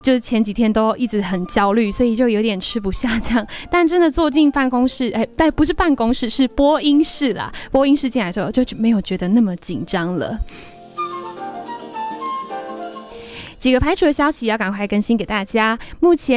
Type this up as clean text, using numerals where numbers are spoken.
就是前几天都一直很焦虑，所以就有点吃不下这样。但真的坐进办公室，但不是办公室，是播音室啦。播音室进来的时候就没有觉得那么紧张了。几个排除的消息要赶快更新给大家。目前